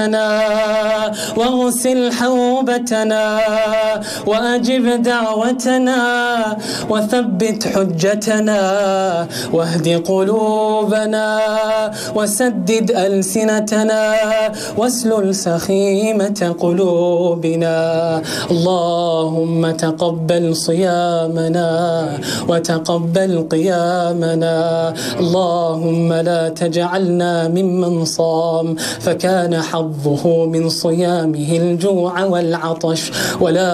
واغسل حوبتنا وأجب دعوتنا وثبت حجتنا واهد قلوبنا وسدد ألسنتنا واسلل سخيمة قلوبنا. اللهم تقبل صيامنا وتقبل قيامنا. اللهم لا تجعلنا ممن صام فكان حظه من صيامه الجوع والعطش، ولا